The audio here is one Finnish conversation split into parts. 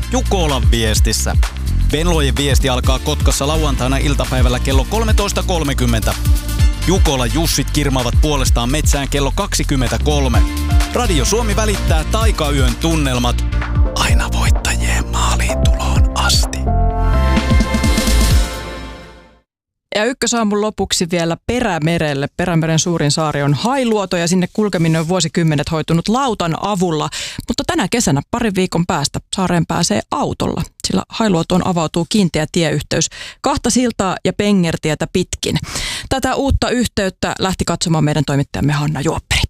Jukolan viestissä. Venlojen viesti alkaa Kotkassa lauantaina iltapäivällä kello 13.30. Jukolan Jussit kirmaavat puolestaan metsään kello 23. Radio Suomi välittää taikayön tunnelmat aina voittajien maaliintuloon asti. Ja ykkösaamun lopuksi vielä Perämerelle. Perämeren suurin saari on Hailuoto ja sinne kulkeminen on vuosikymmenet hoitunut lautan avulla. Mutta tänä kesänä parin viikon päästä saareen pääsee autolla, sillä Hailuotoon avautuu kiinteä tieyhteys 2 siltaa ja pengertietä pitkin. Tätä uutta yhteyttä lähti katsomaan meidän toimittajamme Hanna Juopperi.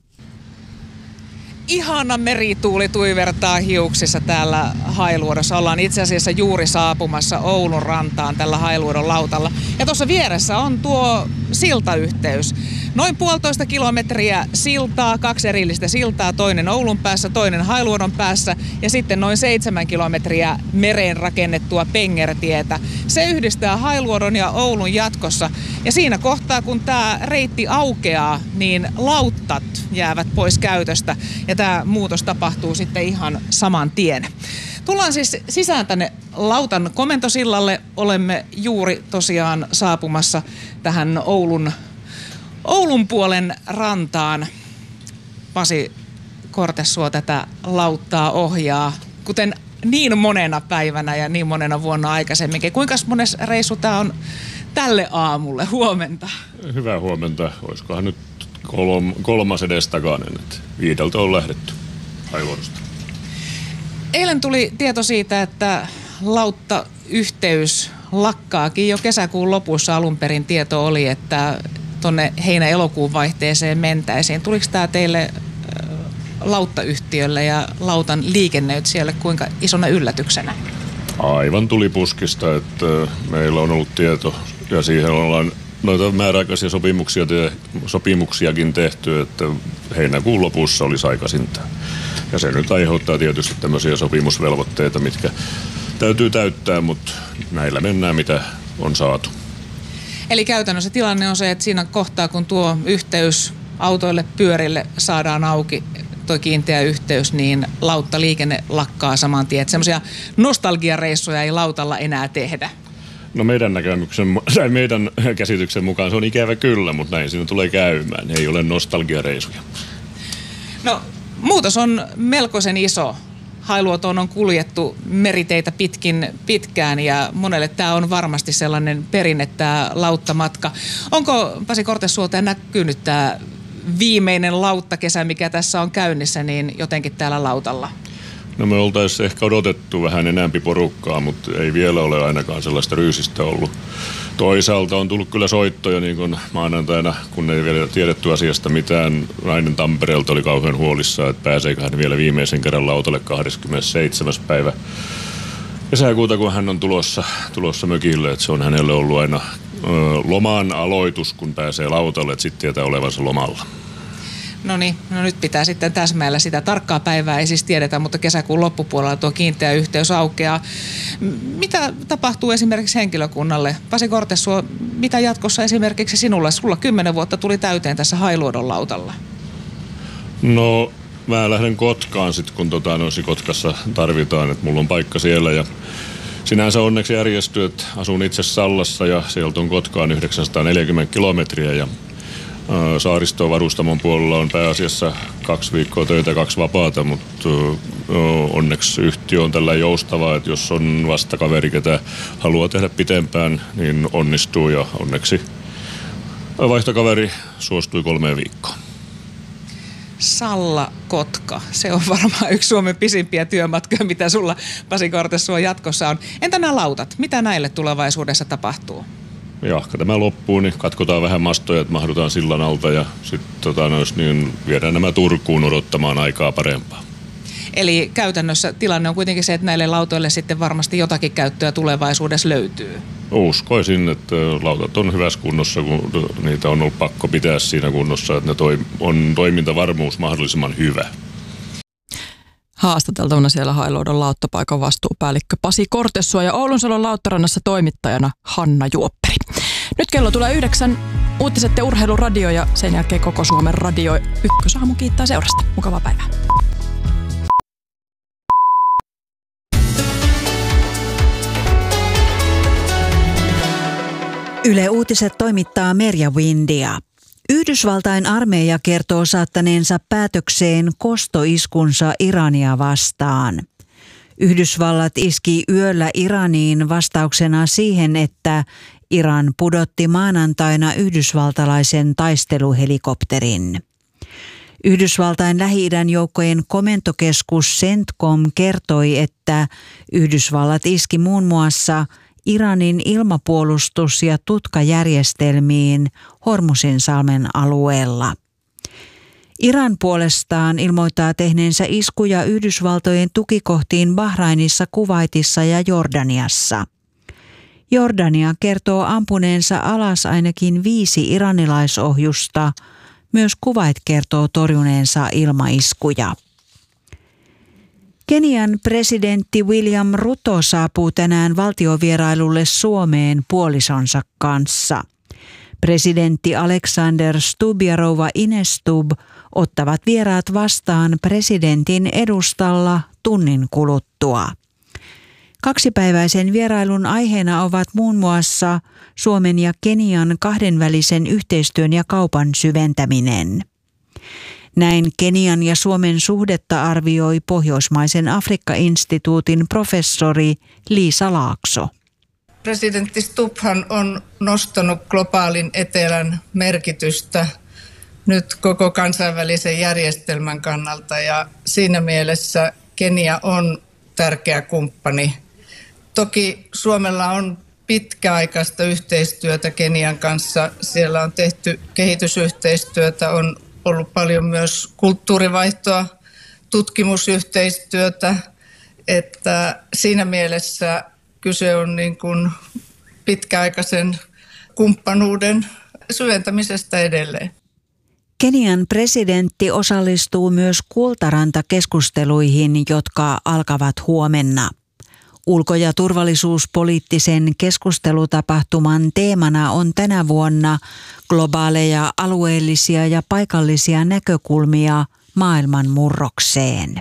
Ihana merituuli tuivertaa hiuksissa täällä Hailuodossa. Ollaan itse asiassa juuri saapumassa Oulun rantaan tällä Hailuodon lautalla. Ja tuossa vieressä on tuo siltayhteys. Noin 1,5 kilometriä siltaa, 2 erillistä siltaa, toinen Oulun päässä, toinen Hailuodon päässä ja sitten noin 7 kilometriä mereen rakennettua pengertietä. Se yhdistää Hailuodon ja Oulun jatkossa ja siinä kohtaa kun tämä reitti aukeaa, niin lauttat jäävät pois käytöstä ja tämä muutos tapahtuu sitten ihan saman tien. Tullaan siis sisään tänne lautan komentosillalle. Olemme juuri tosiaan saapumassa tähän Oulun puolen rantaan. Pasi Kortesuo tätä lauttaa ohjaa, kuten niin monena päivänä ja niin monena vuonna aikaisemminkin. Kuinka mones reissu tämä on tälle aamulle? Huomenta. Hyvää huomenta. Olisikohan nyt 3 edestakainen, että 5 on lähdetty Hailuodosta. Eilen tuli tieto siitä, että lauttayhteys lakkaakin jo kesäkuun lopussa. Alun perin tieto oli, että tuonne heinä-elokuun vaihteeseen mentäisiin. Tuliko tämä teille lauttayhtiölle ja lautan liikennöitsijälle kuinka isona yllätyksenä? Aivan tuli puskista, että meillä on ollut tieto ja siihen ollaan noita määräaikaisia sopimuksiakin tehty, että heinäkuun lopussa olisi aikaisinta. Ja se nyt aiheuttaa tietysti tämmöisiä sopimusvelvoitteita, mitkä täytyy täyttää, mutta näillä mennään mitä on saatu. Eli käytännössä tilanne on se, että siinä kohtaa kun tuo yhteys autoille, pyörille saadaan auki, tuo kiinteä yhteys, niin lauttaliikenne lakkaa saman tien. Että semmoisia nostalgiareissuja ei lautalla enää tehdä. No meidän käsityksen mukaan se on ikävä kyllä, mutta näin siinä tulee käymään. Ei ole nostalgiareisuja. No muutos on melkoisen iso. Hailuotoon on kuljettu meriteitä pitkään ja monelle tämä on varmasti sellainen perinne, tämä lauttamatka. Onko Pasi Kortesuolta näkynyt tämä viimeinen lauttakesä, mikä tässä on käynnissä, niin jotenkin täällä lautalla? No me oltaisiin ehkä odotettu vähän enemmän porukkaa, mutta ei vielä ole ainakaan sellaista ryysistä ollut. Toisaalta on tullut kyllä soittoja niin kuin maanantaina, kun ei vielä tiedetty asiasta mitään. Nainen Tampereelta oli kauhean huolissaan, että pääseekö hän vielä viimeisen kerran lautalle 27. päivä kesäkuuta, kun hän on tulossa mökille. Että se on hänelle ollut aina loman aloitus, kun pääsee lautalle, että sitten tietää olevansa lomalla. No niin, no nyt pitää sitten täsmäillä sitä. Tarkkaa päivää ei siis tiedetä, mutta kesäkuun loppupuolella tuo kiinteä yhteys aukeaa. Mitä tapahtuu esimerkiksi henkilökunnalle? Pasi Kortesuo, mitä jatkossa esimerkiksi sinulle? Sulla 10 vuotta tuli täyteen tässä Hailuodon lautalla. No mä lähden Kotkaan sitten, kun Kotkassa tarvitaan, että mulla on paikka siellä ja sinänsä onneksi järjestyy, että asun itse Sallassa ja sieltä on Kotkaan 940 kilometriä ja Saaristoon varustamon puolella on pääasiassa 2 viikkoa töitä, 2 vapaata, mutta onneksi yhtiö on tällä joustavaa, että jos on vastakaveri, ketä haluaa tehdä pitempään, niin onnistuu ja onneksi vaihtokaveri suostui 3 viikkoa. Salla-Kotka, se on varmaan yksi Suomen pisimpiä työmatkoja, mitä sulla Pasi Kortesuo jatkossa on. Entä nämä lautat? Mitä näille tulevaisuudessa tapahtuu? Jahka tämä loppuu, niin katkotaan vähän mastoja, että mahdutaan sillan alta ja sitten niin viedään nämä Turkuun odottamaan aikaa parempaa. Eli käytännössä tilanne on kuitenkin se, että näille lautoille sitten varmasti jotakin käyttöä tulevaisuudessa löytyy. Uskoisin, että lautat on hyvässä kunnossa, kun niitä on ollut pakko pitää siinä kunnossa, että ne on toimintavarmuus mahdollisimman hyvä. Haastateltavana siellä Hailuodon lauttapaikan vastuupäällikkö Pasi Kortesuo ja Oulunsalon lauttarannassa toimittajana Hanna Juopperi. Nyt kello tulee 9, uutiset ja urheiluradio ja sen jälkeen koko Suomen radio. Ykkösaamu kiittää seurasta. Mukavaa päivää. Yle Uutiset toimittaa Merja Windia. Yhdysvaltain armeija kertoo saattaneensa päätökseen kostoiskunsa Irania vastaan. Yhdysvallat iski yöllä Iraniin vastauksena siihen, että Iran pudotti maanantaina yhdysvaltalaisen taisteluhelikopterin. Yhdysvaltain Lähi-idän joukkojen komentokeskus CENTCOM kertoi, että Yhdysvallat iski muun muassa Iranin ilmapuolustus- ja tutkajärjestelmiin Hormuzinsalmen alueella. Iran puolestaan ilmoittaa tehneensä iskuja Yhdysvaltojen tukikohtiin Bahrainissa, Kuwaitissa ja Jordaniassa. Jordania kertoo ampuneensa alas ainakin 5 iranilaisohjusta. Myös Kuwait kertoo torjuneensa ilmaiskuja. Kenian presidentti William Ruto saapuu tänään valtiovierailulle Suomeen puolisonsa kanssa. Presidentti Alexander Stubb ja rouva Ines Stubb ottavat vieraat vastaan presidentin edustalla tunnin kuluttua. 2-päiväisen vierailun aiheena ovat muun muassa Suomen ja Kenian kahdenvälisen yhteistyön ja kaupan syventäminen. Näin Kenian ja Suomen suhdetta arvioi Pohjoismaisen Afrikka-instituutin professori Liisa Laakso. Presidentti Stubbhan on nostanut globaalin etelän merkitystä nyt koko kansainvälisen järjestelmän kannalta ja siinä mielessä Kenia on tärkeä kumppani. Toki Suomella on pitkäaikaista yhteistyötä Kenian kanssa. Siellä on tehty kehitysyhteistyötä, on ollut paljon myös kulttuurivaihtoa, tutkimusyhteistyötä, että siinä mielessä kyse on niin kuin pitkäaikaisen kumppanuuden syventämisestä edelleen. Kenian presidentti osallistuu myös Kultaranta-keskusteluihin, jotka alkavat huomenna. Ulko- ja turvallisuuspoliittisen keskustelutapahtuman teemana on tänä vuonna globaaleja, alueellisia ja paikallisia näkökulmia maailman murrokseen.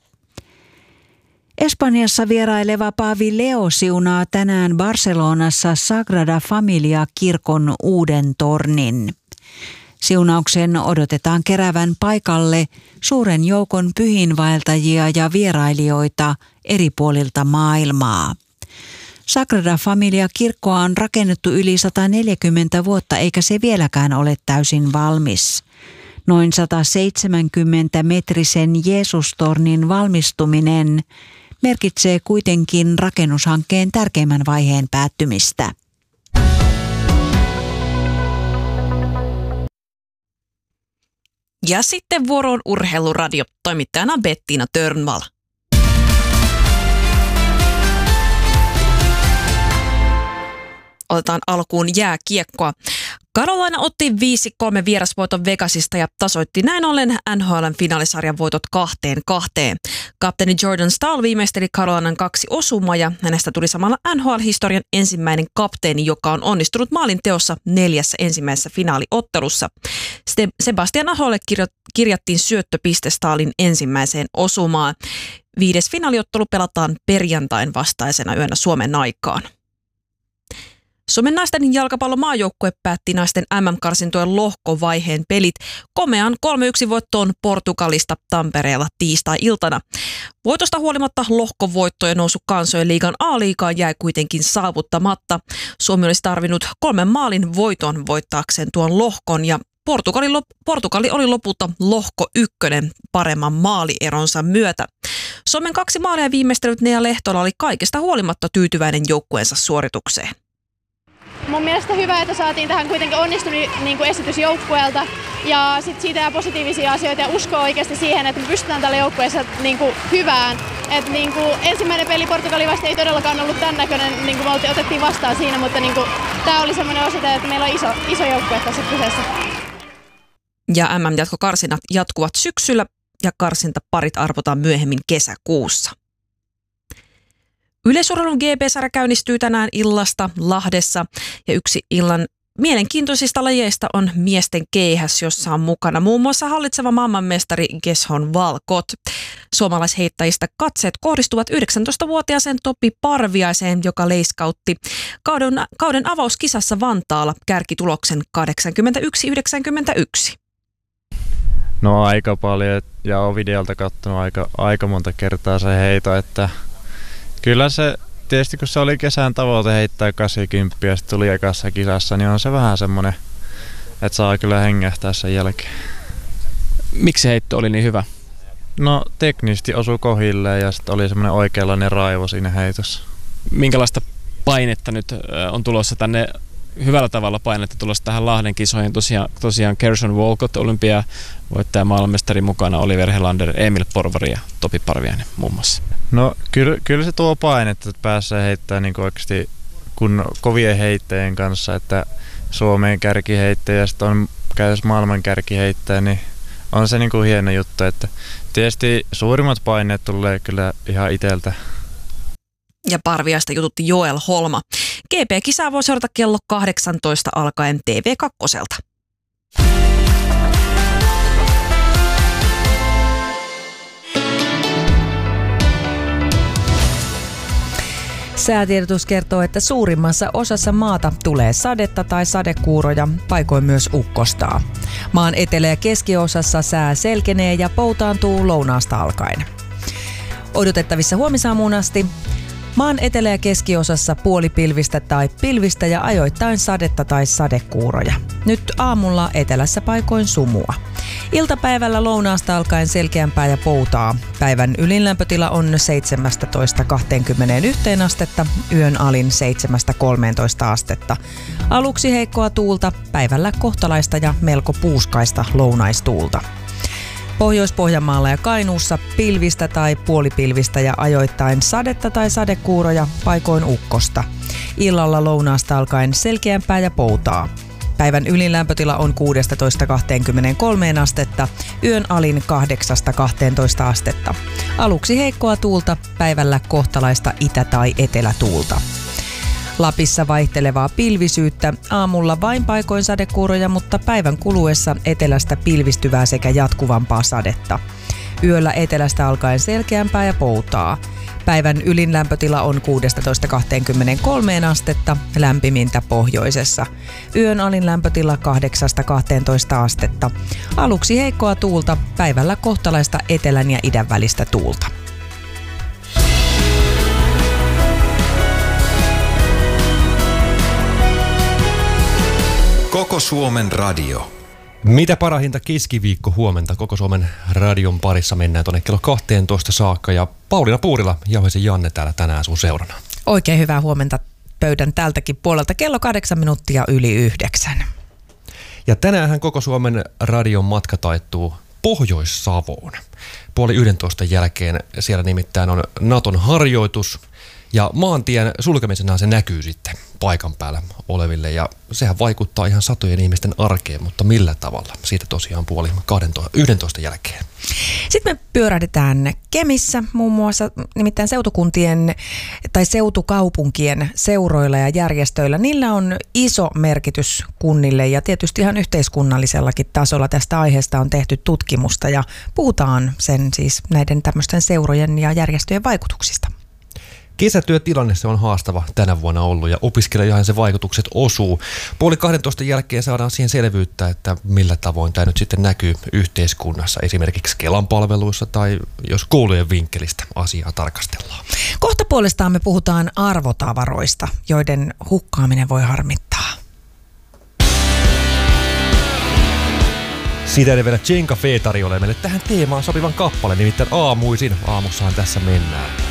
Espanjassa vieraileva paavi Leo siunaa tänään Barcelonassa Sagrada Familia-kirkon uuden tornin. Siunauksen odotetaan keräävän paikalle suuren joukon pyhiinvaeltajia ja vierailijoita eri puolilta maailmaa. Sagrada Familia-kirkkoa on rakennettu yli 140 vuotta eikä se vieläkään ole täysin valmis. Noin 170-metrisen Jeesustornin valmistuminen merkitsee kuitenkin rakennushankkeen tärkeimmän vaiheen päättymistä. Ja sitten vuoroon Urheiluradio, toimittajana Bettina Törnvall. Otetaan alkuun jääkiekkoa. Carolina otti 5-3 vierasvoiton Vegasista ja tasoitti näin ollen NHL:n finaalisarjan voitot 2-2. Kapteeni Jordan Staal viimeisteli Carolinan 2 osumaa ja hänestä tuli samalla NHL-historian ensimmäinen kapteeni, joka on onnistunut maalin teossa 4 ensimmäisessä finaaliottelussa. Sebastian Aholle kirjattiin syöttöpiste Staalin ensimmäiseen osumaan. 5. finaaliottelu pelataan perjantain vastaisena yönä Suomen aikaan. Suomen naisten jalkapallomaajoukkue päätti naisten MM-karsintojen lohkovaiheen pelit komean 3-1 voittoon Portugalista Tampereella tiistai-iltana. Voitosta huolimatta lohkovoittojen nousu kansojen liigan A-liigaan jäi kuitenkin saavuttamatta. Suomi olisi tarvinnut 3 maalin voiton voittaakseen tuon lohkon ja Portugali oli lopulta lohko 1 paremman maalieronsa myötä. Suomen 2 maalia viimeistellyt Nea Lehtola oli kaikesta huolimatta tyytyväinen joukkueensa suoritukseen. Mun mielestä hyvä, että saatiin tähän kuitenkin onnistunut esitys joukkueelta ja sit siitä jää positiivisia asioita ja uskoo oikeasti siihen, että me pystytään tällä joukkueessa hyvään. Ensimmäinen peli Portugali vasta ei todellakaan ollut tämän näköinen, niin kuin me otettiin vastaan siinä, mutta tämä oli semmoinen osoite, että meillä on iso joukkue tässä kyseessä. Ja MM-jatkokarsinnat jatkuvat syksyllä ja karsintaparit arvotaan myöhemmin kesäkuussa. Yleisurheilun GP-sarja käynnistyy tänään illasta Lahdessa ja yksi illan mielenkiintoisista lajeista on miesten keihäs, jossa on mukana muun muassa hallitseva maailmanmestari Geshon Walcott. Suomalaisheittäjistä katseet kohdistuvat 19-vuotiaaseen Topi Parviaiseen, joka leiskautti kauden avauskisassa Vantaalla kärkituloksen 81-91. No aika paljon ja olen videolta katsonut aika monta kertaa se heito, että kyllä se tietysti kun se oli kesän tavoite heittää 80 ja sitten tuli ekassa kisassa, niin on se vähän semmoinen, että saa kyllä hengähtää sen jälkeen. Miksi se heitto oli niin hyvä? No teknisesti osui kohilleen ja sitten oli semmoinen oikeanlainen raivo siinä heitossa. Minkälaista painetta nyt on tulossa tänne, hyvällä tavalla painetta tulossa tähän Lahden kisoihin? Tosiaan Kerson Walcott, olympiavoittaja, maailmanmestari mukana, Oliver Helander, Emil Porvari ja Topi Parviainen muun muassa. No kyllä se tuo painetta, että pääsee heittämään niin oikeasti kun kovien heittäjien kanssa, että Suomeen kärkiheittäjä ja sitten on käytössä maailman kärkiheittäjä, niin on se niin kuin hieno juttu, että tietysti suurimmat paineet tulee kyllä ihan itseltä. Ja Parviaista jututti Joel Holma. GP-kisaa voi seurata kello 18 alkaen TV2:lta. Säätiedotus kertoo, että suurimmassa osassa maata tulee sadetta tai sadekuuroja, paikoin myös ukkostaa. Maan etelä- ja keskiosassa sää selkenee ja poutaantuu lounaasta alkaen. Odotettavissa huomisaamuun asti maan etelä- ja keskiosassa puolipilvistä tai pilvistä ja ajoittain sadetta tai sadekuuroja. Nyt aamulla etelässä paikoin sumua. Iltapäivällä lounaasta alkaen selkeämpää ja poutaa. Päivän ylinlämpötila on 17-21 astetta, yön alin 7-13 astetta. Aluksi heikkoa tuulta, päivällä kohtalaista ja melko puuskaista lounaistuulta. Pohjois-Pohjanmaalla ja Kainuussa pilvistä tai puolipilvistä ja ajoittain sadetta tai sadekuuroja, paikoin ukkosta. Illalla lounaasta alkaen selkeämpää ja poutaa. Päivän ylinlämpötila on 16-23 astetta, yön alin 8-12 astetta. Aluksi heikkoa tuulta, päivällä kohtalaista itä- tai etelätuulta. Lapissa vaihtelevaa pilvisyyttä, aamulla vain paikoin sadekuuroja, mutta päivän kuluessa etelästä pilvistyvää sekä jatkuvampaa sadetta. Yöllä etelästä alkaen selkeämpää ja poutaa. Päivän ylinlämpötila on 16-23 astetta, lämpimintä pohjoisessa. Yön alin lämpötila 8-12 astetta. Aluksi heikkoa tuulta, päivällä kohtalaista etelän ja idän välistä tuulta. Koko Suomen radio. Mitä parahinta keskiviikko huomenta. Koko Suomen radion parissa mennään tuonne kello 12 saakka. Ja Pauliina Puurila, Jauhisen Janne täällä tänään sun seurana. Oikein hyvää huomenta pöydän tältäkin puolelta. Kello 8 minuuttia yli 9. Ja tänäänhän koko Suomen radion matka taittuu Pohjois-Savoon. 10:30 jälkeen siellä nimittäin on Naton harjoitus. Ja maantien sulkemisena se näkyy sitten paikan päällä oleville ja sehän vaikuttaa ihan satojen ihmisten arkeen, mutta millä tavalla? Siitä tosiaan 10:11 jälkeen. Sitten me pyörähdetään Kemissä muun muassa, nimittäin seutukuntien tai seutukaupunkien seuroilla ja järjestöillä. Niillä on iso merkitys kunnille ja tietysti ihan yhteiskunnallisellakin tasolla tästä aiheesta on tehty tutkimusta ja puhutaan sen siis näiden tämmöisten seurojen ja järjestöjen vaikutuksista. Kesätyötilanne se on haastava tänä vuonna ollut ja opiskelijoihin se vaikutukset osuu. 10:12 jälkeen saadaan siihen selvyyttä, että millä tavoin tämä nyt sitten näkyy yhteiskunnassa, esimerkiksi Kelan palveluissa tai jos koulujen vinkkelistä asiaa tarkastellaan. Kohta puolestaan me puhutaan arvotavaroista, joiden hukkaaminen voi harmittaa. Siitä vielä Jenka Fee tarjoilee meille tähän teemaan sopivan kappaleen, nimittäin aamuisin. Aamussahan tässä mennään.